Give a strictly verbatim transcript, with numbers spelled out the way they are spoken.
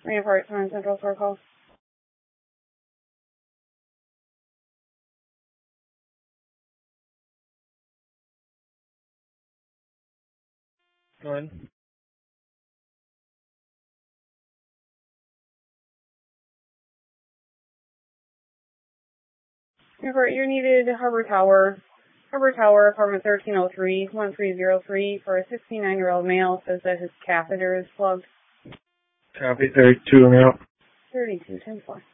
Rampart, Torrance Central, for a call. Go ahead. Rampart, you're needed Harbor Tower. Harbor Tower, apartment thirteen oh three, one three zero three, for a sixty-nine-year-old male, says that his catheter is plugged. Copy, thirty-two, I'm out. thirty-two, ten four.